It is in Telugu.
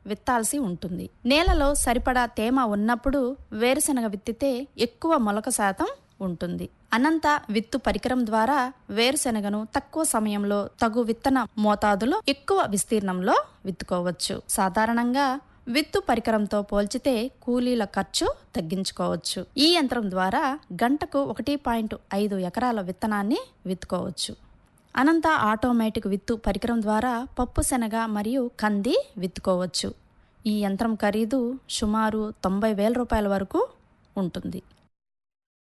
విత్తాల్సి ఉంటుంది. నేలలో సరిపడా తేమ ఉన్నప్పుడు వేరుశెనగ విత్తితే ఎక్కువ మొలక శాతం ఉంటుంది. అనంత విత్తు పరికరం ద్వారా వేరుశెనగను తక్కువ సమయంలో తగు విత్తన మోతాదులో ఎక్కువ విస్తీర్ణంలో విత్తుకోవచ్చు. సాధారణంగా విత్తు పరికరంతో పోల్చితే కూలీల ఖర్చు తగ్గించుకోవచ్చు. ఈ యంత్రం ద్వారా గంటకు 1.5 ఎకరాల విత్తనాన్ని విత్తుకోవచ్చు. అనంత ఆటోమేటిక్ విత్తు పరికరం ద్వారా పప్పు శనగ మరియు కంది విత్తుకోవచ్చు. ఈ యంత్రం ఖరీదు సుమారు 90,000 రూపాయల వరకు ఉంటుంది.